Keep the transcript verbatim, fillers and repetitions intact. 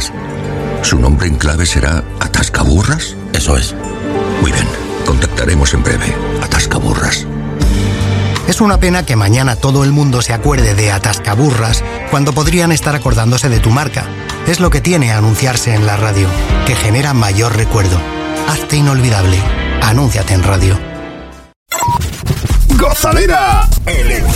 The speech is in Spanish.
Atascaburras. ¿Su nombre en clave será Atascaburras? Eso es. Muy bien, contactaremos en breve. Atascaburras. Es una pena que mañana todo el mundo se acuerde de Atascaburras cuando podrían estar acordándose de tu marca. Es lo que tiene anunciarse en la radio, que genera mayor recuerdo. Hazte inolvidable. Anúnciate en radio. Gozadera electrónica.